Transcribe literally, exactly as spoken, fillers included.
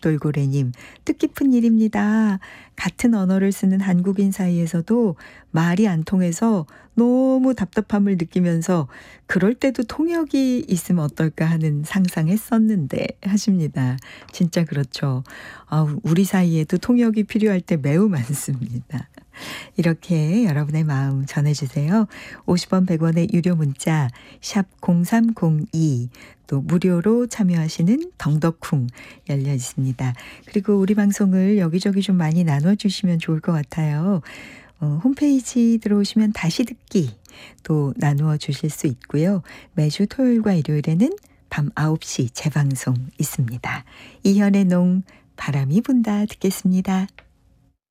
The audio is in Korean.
엽돌고래님, 뜻깊은 일입니다. 같은 언어를 쓰는 한국인 사이에서도 말이 안 통해서 너무 답답함을 느끼면서 그럴 때도 통역이 있으면 어떨까 하는 상상했었는데 하십니다. 진짜 그렇죠. 아, 우리 사이에도 통역이 필요할 때 매우 많습니다. 이렇게 여러분의 마음 전해주세요. 오십 원 백 원의 유료 문자 샵 공삼공이, 또 무료로 참여하시는 덩덕쿵 열려 있습니다. 그리고 우리 방송을 여기저기 좀 많이 나눠주시면 좋을 것 같아요. 어, 홈페이지 들어오시면 다시 듣기 또 나누어 주실 수 있고요. 매주 토요일과 일요일에는 밤 아홉 시 재방송 있습니다. 이현의 농 바람이 분다 듣겠습니다.